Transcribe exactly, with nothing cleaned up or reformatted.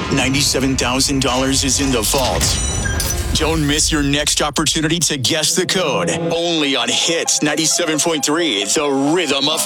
ninety-seven thousand dollars is in the vault. Don't miss your next opportunity to guess the code. Only on Hits ninety-seven point three, the rhythm of